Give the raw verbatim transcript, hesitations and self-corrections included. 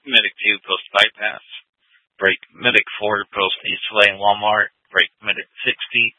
Medic two, post bypass. Brake Medic four, post Eastlay and Walmart. Brake Medic sixty,